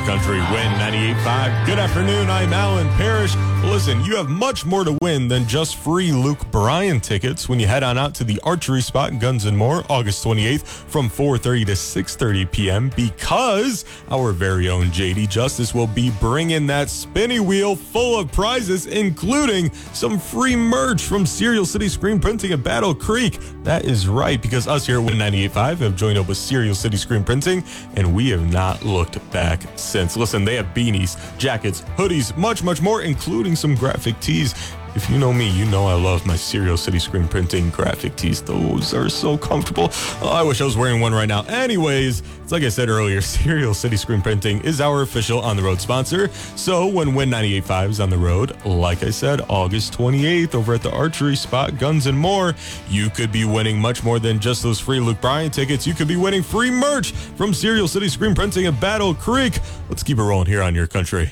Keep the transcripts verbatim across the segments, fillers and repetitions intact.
country. Win ninety-eight point five. Good afternoon. I'm Alan Parrish. Well, listen, you have much more to win than just free Luke Bryan tickets when you head on out to the archery spot Guns and More August twenty-eighth from four thirty to six thirty p.m. because our very own J D Justice will be bringing that spinny wheel full of prizes, including some free merch from Serial City Screen Printing at Battle Creek. That is right, because us here at Win ninety-eight point five have joined up with Serial City Screen Printing, and we have not looked back since. Listen, they have beanies, jackets, hoodies, much, much more, including some graphic tees. If you know me, you know I love my Serial City Screen Printing graphic tees. Those are so comfortable. Oh, I wish I was wearing one right now. Anyways, it's like I said earlier, Serial City Screen Printing is our official on-the-road sponsor. So when Win ninety-eight point five is on the road, like I said, August twenty-eighth over at the archery spot Guns and More, you could be winning much more than just those free Luke Bryan tickets. You could be winning free merch from Serial City Screen Printing at Battle Creek. Let's keep it rolling here on Your Country.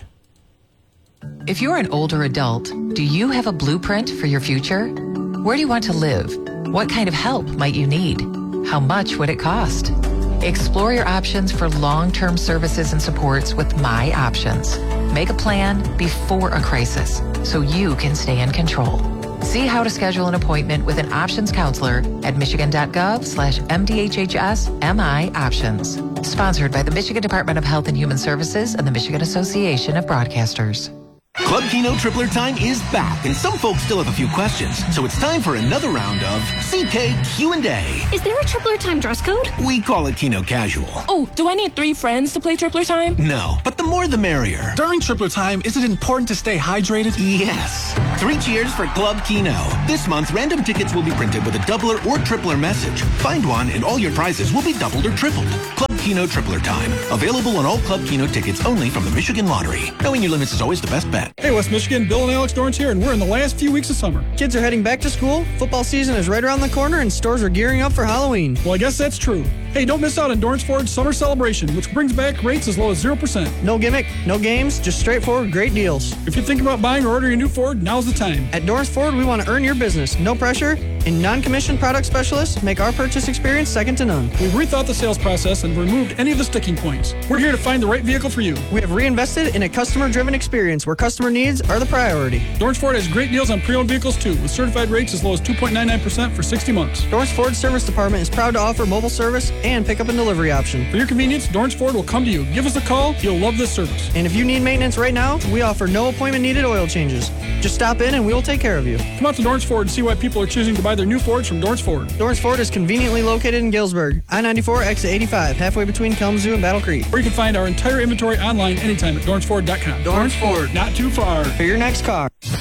If you're an older adult, do you have a blueprint for your future? Where do you want to live? What kind of help might you need? How much would it cost? Explore your options for long-term services and supports with My Options. Make a plan before a crisis so you can stay in control. See how to schedule an appointment with an options counselor at michigan.gov slash MDHHS MI Options. Sponsored by the Michigan Department of Health and Human Services and the Michigan Association of Broadcasters. Club Keno Tripler Time is back, and some folks still have a few questions. So it's time for another round of C K Q and A. Is there a Tripler Time dress code? We call it Keno Casual. Oh, do I need three friends to play Tripler Time? No, but the more the merrier. During Tripler Time, is it important to stay hydrated? Yes. Three cheers for Club Keno. This month, random tickets will be printed with a doubler or tripler message. Find one, and all your prizes will be doubled or tripled. Club Keno Tripler Time. Available on all Club Keno tickets only from the Michigan Lottery. Knowing your limits is always the best bet. Hey, West Michigan, Bill and Alex Dorrance here, and we're in the last few weeks of summer. Kids are heading back to school, football season is right around the corner, and stores are gearing up for Halloween. Well, I guess that's true. Hey, don't miss out on Dorrance Ford's Summer Celebration, which brings back rates as low as zero percent. No gimmick, no games, just straightforward great deals. If you're thinking about buying or ordering a new Ford, now's the time. At Dorrance Ford, we want to earn your business. No pressure, and non-commissioned product specialists make our purchase experience second to none. We've rethought the sales process and removed any of the sticking points. We're here to find the right vehicle for you. We have reinvested in a customer-driven experience where customer needs are the priority. Dorrance Ford has great deals on pre-owned vehicles, too, with certified rates as low as two point nine nine percent for sixty months. Dorrance Ford Service Department is proud to offer mobile service and pickup and delivery option. For your convenience, Dorrance Ford will come to you. Give us a call. You'll love this service. And if you need maintenance right now, we offer no appointment needed oil changes. Just stop in and we will take care of you. Come out to Dorrance Ford and see why people are choosing to buy their new Fords from Dorrance Ford. Dorrance Ford is conveniently located in Galesburg, I ninety-four, exit eighty-five, halfway between Kalamazoo and Battle Creek. Or you can find our entire inventory online anytime at dorrance ford dot com. Dorrance Ford. Not too far. For your next car.